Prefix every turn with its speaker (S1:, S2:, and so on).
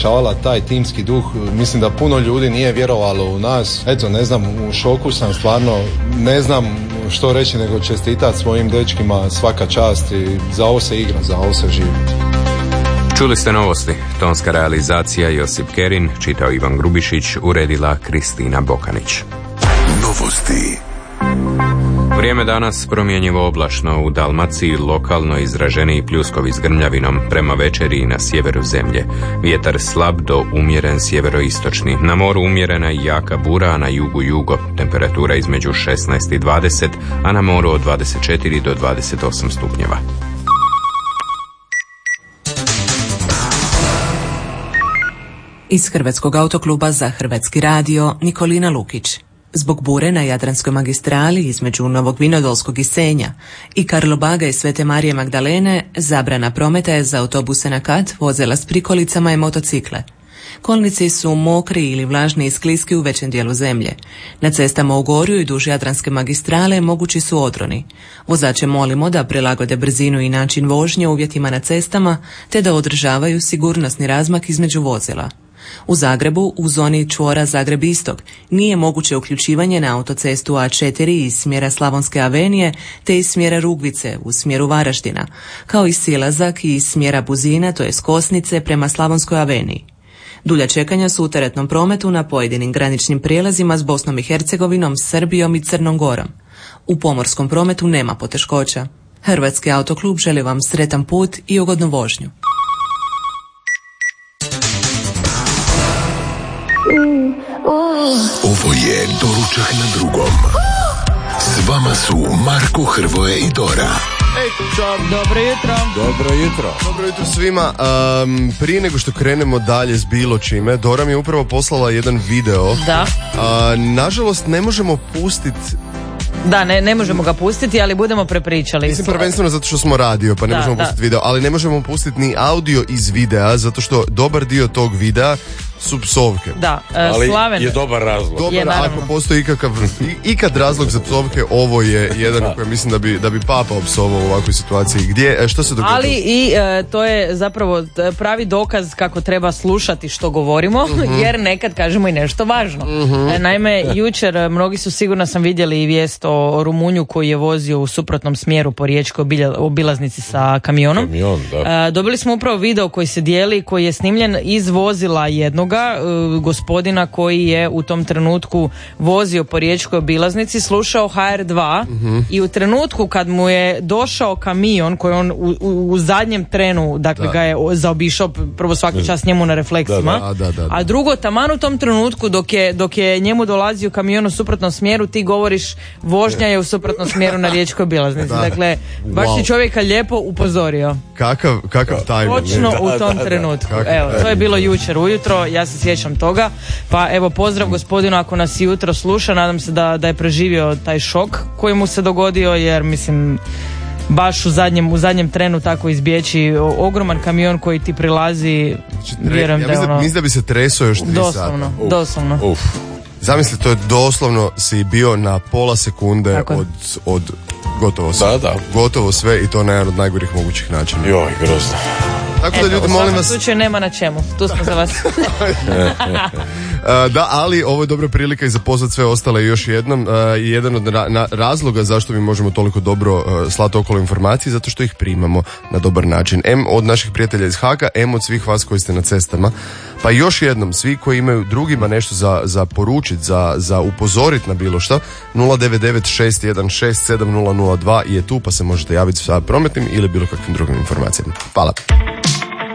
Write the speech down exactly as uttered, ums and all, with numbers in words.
S1: Šavala taj timski duh, mislim da puno ljudi nije vjerovalo u nas. Eto, ne znam, u šoku sam stvarno, ne znam što reći nego čestitati svojim dečkima, svaka čast i za ovo se igra, za ovo se živi.
S2: Čuli ste novosti. Tonska realizacija Josip Kerin, čitao Ivan Grubišić, uredila Kristina Bokanić.
S3: Novosti.
S2: Vrijeme danas promjenjivo oblačno, u Dalmaciji lokalno izraženiji pljuskovi s grmljavinom, prema večeri i na sjeveru zemlje. Vjetar slab do umjeren sjeveroistočni. Na moru umjerena i jaka bura, a na jugu jugo. Temperatura između šesnaest i dvadeset, a na moru od dvadeset četiri do dvadeset osam stupnjeva.
S4: Iz Hrvatskog autokluba za Hrvatski radio Nikolina Lukić. Zbog bure na Jadranskoj magistrali između Novog Vinodolskog i Senja i Karlobaga i Svete Marije Magdalene zabrana prometa je za autobuse na kat, vozila s prikolicama i motocikle. Kolnici su mokri ili vlažni i skliski u većem dijelu zemlje. Na cestama u Gorju i duž Jadranske magistrale mogući su odroni. Vozače molimo da prilagode brzinu i način vožnje uvjetima na cestama te da održavaju sigurnosni razmak između vozila. U Zagrebu, u zoni čvora Zagreb Istok, nije moguće uključivanje na autocestu A četiri iz smjera Slavonske avenije te iz smjera Rugvice u smjeru Varaždina, kao i silazak iz smjera Buzina, to je Kosnice, prema Slavonskoj aveniji. Dulja čekanja su u teretnom prometu na pojedinim graničnim prijelazima s Bosnom i Hercegovinom, Srbijom i Crnom Gorom. U pomorskom prometu nema poteškoća. Hrvatski autoklub želi vam sretan put i ugodnu vožnju.
S3: Ovo je Doručak na drugom. S vama su Marko, Hrvoje i Dora.
S5: Ej, čao, dobro jutro.
S6: Dobro jutro.
S5: Dobro jutro svima. Um, prije nego što krenemo dalje s bilo čime, Dora mi je upravo poslala jedan video.
S7: Da.
S5: Uh, nažalost, ne možemo pustiti.
S7: Da, ne, ne možemo ga pustiti, ali budemo prepričali.
S5: Mislim prvenstveno zato što smo radio, pa ne
S7: da,
S5: možemo
S7: da.
S5: pustiti video, ali ne možemo pustiti ni audio iz videa, zato što dobar dio tog videa su psovke.
S7: Da, uh,
S6: ali
S7: Slaven
S6: je dobar razlog.
S5: Dobar,
S7: je,
S5: ako postoji ikakav, ikad razlog za psovke, ovo je jedan u kojem mislim da bi, da bi Papa opsovao u ovakvoj situaciji. Gdje, što se dogodilo?
S7: Ali i uh, to je zapravo pravi dokaz kako treba slušati što govorimo, uh-huh. jer nekad kažemo i nešto važno. Uh-huh. Naime, jučer mnogi su, sigurno sam vidjeli i vijest o Rumunju koji je vozio u suprotnom smjeru po riječkoj obilaznici sa kamionom.
S6: Kamion, da.
S7: Uh, dobili smo upravo video koji se dijeli, koji je snimljen iz vozila jednog gospodina koji je u tom trenutku vozio po riječkoj obilaznici, slušao ha er dva uh-huh. i u trenutku kad mu je došao kamion koji on u, u, u zadnjem trenu, dakle da. ga je zaobišao, prvo svaki čas njemu na refleksima,
S5: da, da, da, da.
S7: a drugo taman u tom trenutku dok je, dok je njemu dolazio kamion u suprotnom smjeru, ti govoriš vožnja je u suprotnom smjeru na riječkoj obilaznici. Da. Dakle, baš wow. si čovjeka lijepo upozorio.
S5: Kakav, kakav tajming.
S7: Točno u tom
S6: da,
S7: trenutku.
S5: Da, da.
S7: Evo, to je bilo jučer ujutro, ja se sjećam toga, pa evo pozdrav gospodinu ako nas jutro sluša, nadam se da, da je preživio taj šok koji mu se dogodio, jer mislim baš u zadnjem, u zadnjem trenu tako izbjeći ogroman kamion koji ti prilazi, vjerujem
S5: ja
S7: da je ono...
S5: Mislim da bi se tresao još tri
S7: doslovno,
S5: sata.
S7: Uf, doslovno.
S6: Uf.
S5: Zamisli, to je doslovno si bio na pola sekunde
S7: tako.
S5: od, od gotovo sve.
S6: Da, da.
S5: Gotovo sve i to na jedan od najgorih mogućih načina.
S6: Joj, grozno.
S5: Tako
S7: Eto,
S5: da ljudi,
S7: u
S5: molim
S7: svakom
S5: vas...
S7: slučaju nema na čemu, tu smo za vas.
S5: Da, ali ovo je dobra prilika i za pozvat sve ostale još jednom. Jedan od ra- na, razloga zašto mi možemo toliko dobro uh, slati okolo informacije, zato što ih primamo na dobar način. M od naših prijatelja iz Haga, M od svih vas koji ste na cestama. Pa još jednom, svi koji imaju drugima nešto za, za poručiti, za, za upozoriti na bilo što, nula devet devet šest jedan šest sedam nula nula dva je tu, pa se možete javiti sa prometnim ili bilo kakvim drugim informacijama. Hvala.